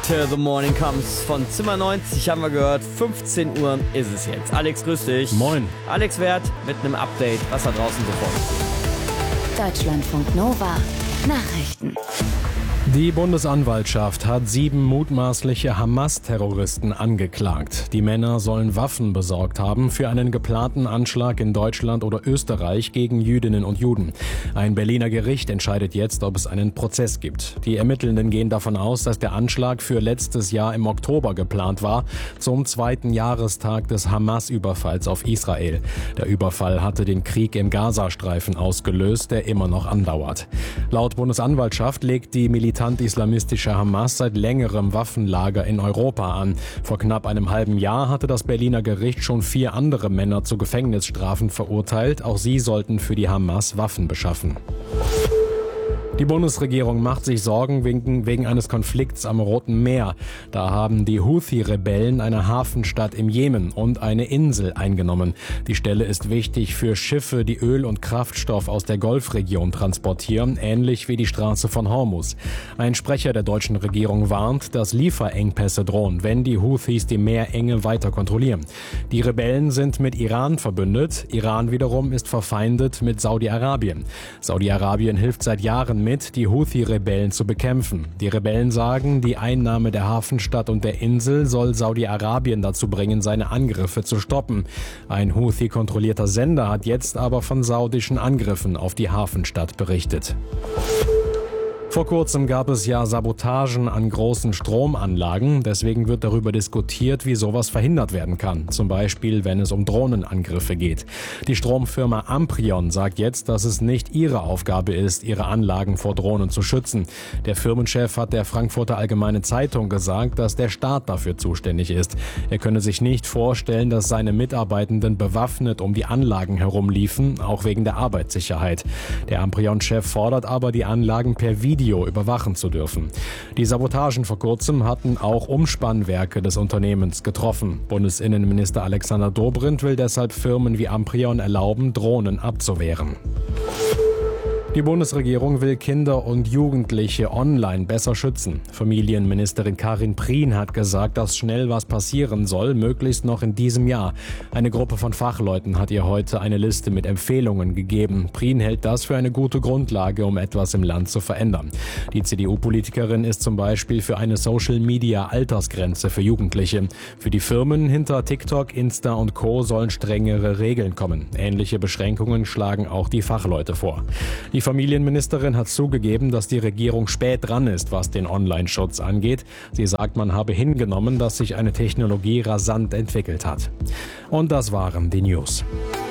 Till the Morning Comes von Zimmer 90 haben wir gehört. 15 Uhr ist es jetzt. Alex, grüß dich. Moin. Alex Wert mit einem Update, was da draußen so vorgeht. Deutschlandfunk Nova. Nachrichten. Die Bundesanwaltschaft hat 7 mutmaßliche Hamas-Terroristen angeklagt. Die Männer sollen Waffen besorgt haben für einen geplanten Anschlag in Deutschland oder Österreich gegen Jüdinnen und Juden. Ein Berliner Gericht entscheidet jetzt, ob es einen Prozess gibt. Die Ermittelnden gehen davon aus, dass der Anschlag für letztes Jahr im Oktober geplant war, zum 2. Jahrestag des Hamas-Überfalls auf Israel. Der Überfall hatte den Krieg im Gazastreifen ausgelöst, der immer noch andauert. Laut Bundesanwaltschaft legt die militant-islamistische Hamas seit längerem Waffenlager in Europa an. Vor knapp einem halben Jahr hatte das Berliner Gericht schon 4 andere Männer zu Gefängnisstrafen verurteilt. Auch sie sollten für die Hamas Waffen beschaffen. Die Bundesregierung macht sich Sorgen wegen eines Konflikts am Roten Meer. Da haben die Houthi-Rebellen eine Hafenstadt im Jemen und eine Insel eingenommen. Die Stelle ist wichtig für Schiffe, die Öl und Kraftstoff aus der Golfregion transportieren, ähnlich wie die Straße von Hormuz. Ein Sprecher der deutschen Regierung warnt, dass Lieferengpässe drohen, wenn die Houthis die Meerenge weiter kontrollieren. Die Rebellen sind mit Iran verbündet. Iran wiederum ist verfeindet mit Saudi-Arabien. Saudi-Arabien hilft seit Jahren mit, die Houthi-Rebellen zu bekämpfen. Die Rebellen sagen, die Einnahme der Hafenstadt und der Insel soll Saudi-Arabien dazu bringen, seine Angriffe zu stoppen. Ein Houthi-kontrollierter Sender hat jetzt aber von saudischen Angriffen auf die Hafenstadt berichtet. Vor kurzem gab es ja Sabotagen an großen Stromanlagen. Deswegen wird darüber diskutiert, wie sowas verhindert werden kann. Zum Beispiel, wenn es um Drohnenangriffe geht. Die Stromfirma Amprion sagt jetzt, dass es nicht ihre Aufgabe ist, ihre Anlagen vor Drohnen zu schützen. Der Firmenchef hat der Frankfurter Allgemeine Zeitung gesagt, dass der Staat dafür zuständig ist. Er könne sich nicht vorstellen, dass seine Mitarbeitenden bewaffnet um die Anlagen herumliefen, auch wegen der Arbeitssicherheit. Der Amprion-Chef fordert aber, die Anlagen per Video überwachen zu dürfen. Die Sabotagen vor kurzem hatten auch Umspannwerke des Unternehmens getroffen. Bundesinnenminister Alexander Dobrindt will deshalb Firmen wie Amprion erlauben, Drohnen abzuwehren. Die Bundesregierung will Kinder und Jugendliche online besser schützen. Familienministerin Karin Prien hat gesagt, dass schnell was passieren soll, möglichst noch in diesem Jahr. Eine Gruppe von Fachleuten hat ihr heute eine Liste mit Empfehlungen gegeben. Prien hält das für eine gute Grundlage, um etwas im Land zu verändern. Die CDU-Politikerin ist zum Beispiel für eine Social-Media-Altersgrenze für Jugendliche. Für die Firmen hinter TikTok, Insta und Co. sollen strengere Regeln kommen. Ähnliche Beschränkungen schlagen auch die Fachleute vor. Die Familienministerin hat zugegeben, dass die Regierung spät dran ist, was den Online-Schutz angeht. Sie sagt, man habe hingenommen, dass sich eine Technologie rasant entwickelt hat. Und das waren die News.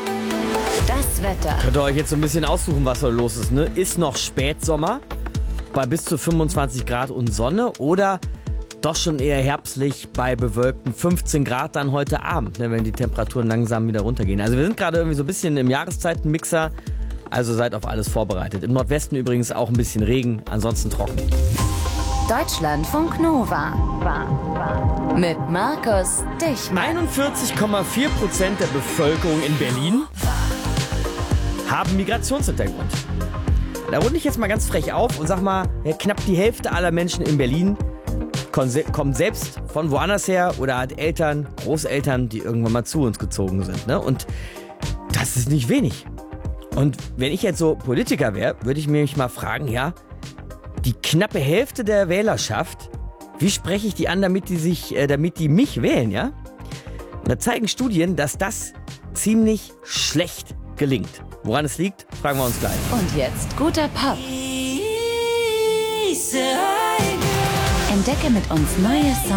Das Wetter. Könnt ihr euch jetzt so ein bisschen aussuchen, was da los ist, ne? Ist noch Spätsommer bei bis zu 25 Grad und Sonne oder doch schon eher herbstlich bei bewölkten 15 Grad dann heute Abend, ne, wenn die Temperaturen langsam wieder runtergehen. Also wir sind gerade irgendwie so ein bisschen im Jahreszeitenmixer. Also seid auf alles vorbereitet. Im Nordwesten übrigens auch ein bisschen Regen, ansonsten trocken. Deutschlandfunk Nova. Mit Markus Dichmann. 41,4% der Bevölkerung in Berlin haben Migrationshintergrund. Da runde ich jetzt mal ganz frech auf und sag mal, ja, knapp die Hälfte aller Menschen in Berlin kommt selbst von woanders her oder hat Eltern, Großeltern, die irgendwann mal zu uns gezogen sind. Ne? Und das ist nicht wenig. Und wenn ich jetzt so Politiker wäre, würde ich mich mal fragen, ja, die knappe Hälfte der Wählerschaft, wie spreche ich die an, damit die mich wählen, ja? Und da zeigen Studien, dass das ziemlich schlecht gelingt. Woran es liegt, fragen wir uns gleich. Und jetzt guter Pop. Entdecke mit uns neue Songs.